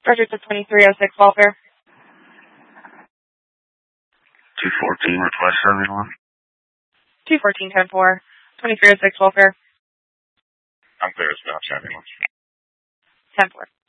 Roger to 2306 welfare. 214 request 71. 214 10-4. 2306 welfare. I'm clear as now, 71. 10-4.